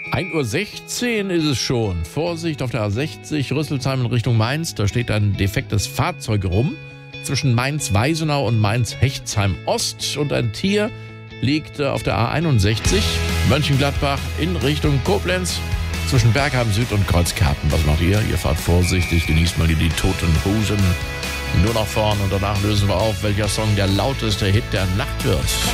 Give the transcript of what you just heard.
1:16 Uhr ist es schon. Vorsicht auf der A60 Rüsselsheim in Richtung Mainz. Da steht ein defektes Fahrzeug rum. Zwischen Mainz-Weisenau und Mainz-Hechtsheim-Ost. Und ein Tier liegt auf der A61 Mönchengladbach in Richtung Koblenz. Zwischen Bergheim Süd und Kreuzkarten. Was macht ihr? Ihr fahrt vorsichtig, genießt mal die Toten Hosen. Nur nach vorn und danach lösen wir auf, welcher Song der lauteste Hit der Nacht wird.